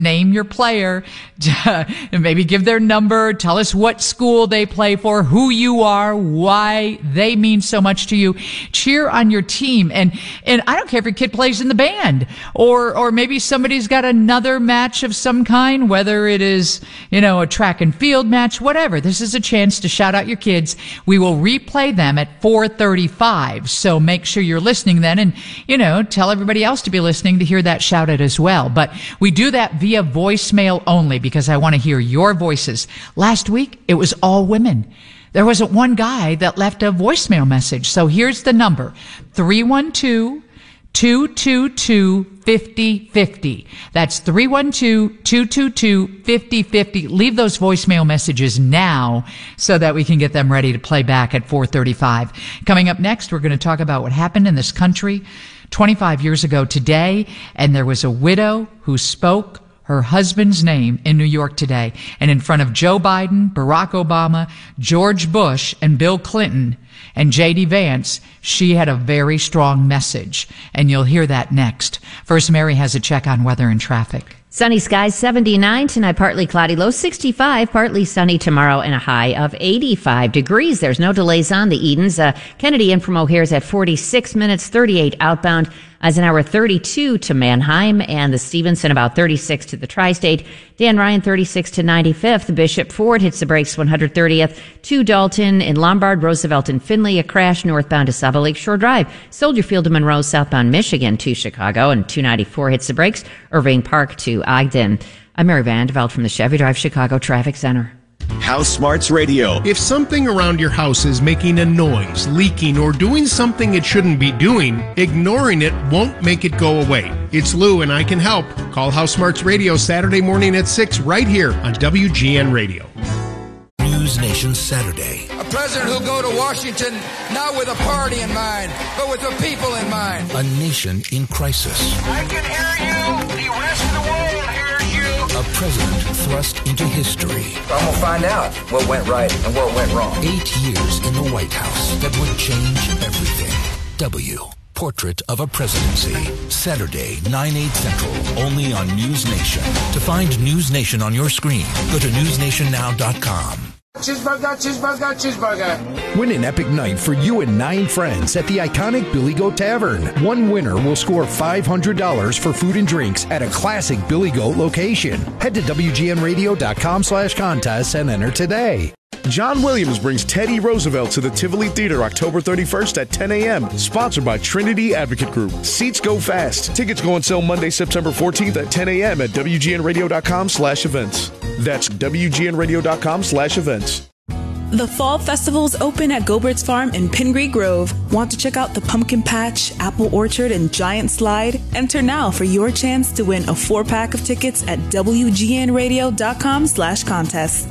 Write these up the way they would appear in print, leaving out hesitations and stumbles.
Name your player, and maybe give their number. Tell us what school they play for, who you are, why they mean so much to you. Cheer on your team. And I don't care if your kid plays in the band or maybe somebody's got another match of some kind, whether it is, a track and field match, whatever. This is a chance to shout out your kids. We will replay them at 4:35. So make sure you're listening then and, tell everybody else to be listening to hear that shout out as well. But we do that via voicemail only because I want to hear your voices. Last week, it was all women. There wasn't one guy that left a voicemail message. So here's the number, 312-222-5050. That's 312-222-5050. Leave those voicemail messages now so that we can get them ready to play back at 4:35. Coming up next, we're going to talk about what happened in this country 25 years ago today, and there was a widow who spoke her husband's name in New York today. And in front of Joe Biden, Barack Obama, George Bush, and Bill Clinton, and J.D. Vance, she had a very strong message. And you'll hear that next. First, Mary has a check on weather and traffic. Sunny skies, 79 tonight, partly cloudy, low 65, partly sunny tomorrow, and a high of 85 degrees. There's no delays on the Edens. Kennedy in from O'Hare is at 46 minutes, 38 outbound. Eisenhower 32 to Mannheim, and the Stevenson about 36 to the Tri-State. Dan Ryan 36 to 95th. Bishop Ford hits the brakes 130th to Dalton. In Lombard, Roosevelt and Findlay, a crash northbound to Sava Lakeshore Drive. Soldier Field to Monroe, southbound Michigan to Chicago, and 294 hits the brakes. Irving Park to Ogden. I'm Mary Vandeveld from the Chevy Drive Chicago Traffic Center. House Smarts Radio. If something around your house is making a noise, leaking, or doing something it shouldn't be doing, ignoring it won't make it go away. It's Lou and I can help. Call House Smarts Radio Saturday morning at 6 right here on WGN Radio. News Nation Saturday. A president who'll go to Washington not with a party in mind, but with the people in mind. A nation in crisis. I can hear you. The rest of the world hears you. A president thrust into history. I'm going to find out what went right and what went wrong. 8 years in the White House that would change everything. Portrait of a Presidency. Saturday, 9/8 Central, only on News Nation. To find News Nation on your screen, go to newsnationnow.com. Cheeseburger, cheeseburger, cheeseburger. Win an epic night for you and 9 friends at the iconic Billy Goat Tavern. One winner will score $500 for food and drinks at a classic Billy Goat location. Head to WGNradio.com/contest and enter today. John Williams brings Teddy Roosevelt to the Tivoli Theater October 31st at 10 a.m. Sponsored by Trinity Advocate Group. Seats go fast. Tickets go on sale Monday, September 14th at 10 a.m. at WGNradio.com/events. That's WGNradio.com/events. The Fall Festival's open at Gobert's Farm in Pingree Grove. Want to check out the Pumpkin Patch, Apple Orchard, and Giant Slide? Enter now for your chance to win a 4-pack of tickets at WGNradio.com/contest.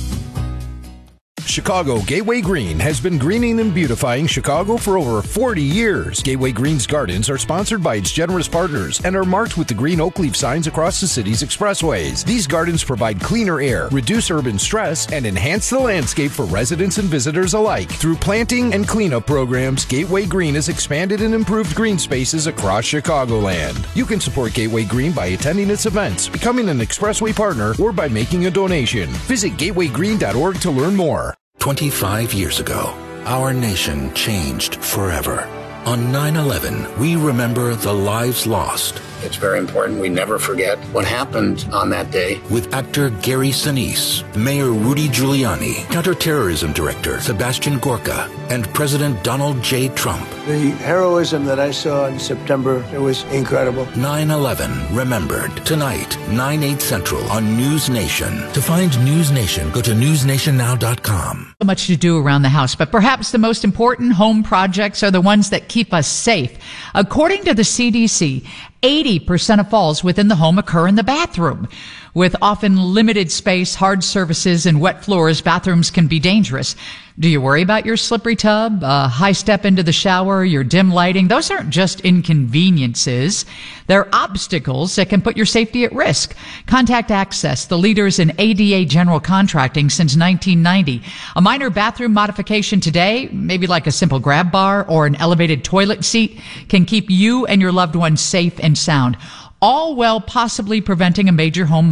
Chicago Gateway Green has been greening and beautifying Chicago for over 40 years. Gateway Green's gardens are sponsored by its generous partners and are marked with the green oak leaf signs across the city's expressways. These gardens provide cleaner air, reduce urban stress, and enhance the landscape for residents and visitors alike. Through planting and cleanup programs, Gateway Green has expanded and improved green spaces across Chicagoland. You can support Gateway Green by attending its events, becoming an expressway partner, or by making a donation. Visit gatewaygreen.org to learn more. 25 years ago, our nation changed forever. On 9/11, we remember the lives lost. It's very important we never forget what happened on that day. With actor Gary Sinise, Mayor Rudy Giuliani, Counterterrorism Director Sebastian Gorka, and President Donald J. Trump. The heroism that I saw in September, it was incredible. 9/11 remembered. Tonight, 9/8 Central on News Nation. To find News Nation, go to newsnationnow.com. So much to do around the house, but perhaps the most important home projects are the ones that keep us safe. According to the CDC, 80% of falls within the home occur in the bathroom. With often limited space, hard surfaces, and wet floors, bathrooms can be dangerous. Do you worry about your slippery tub, high step into the shower, your dim lighting? Those aren't just inconveniences. They're obstacles that can put your safety at risk. Contact Access, the leaders in ADA general contracting since 1990. A minor bathroom modification today, maybe like a simple grab bar or an elevated toilet seat, can keep you and your loved ones safe and sound. all while possibly preventing a major home